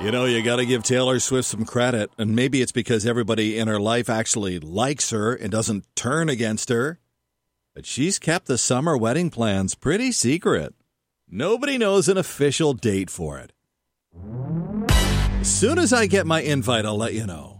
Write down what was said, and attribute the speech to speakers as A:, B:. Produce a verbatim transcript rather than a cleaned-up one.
A: You know, you got to give Taylor Swift some credit, and maybe it's because everybody in her life actually likes her and doesn't turn against her. But she's kept the summer wedding plans pretty secret. Nobody knows an official date for it. As soon as I get my invite, I'll let you know.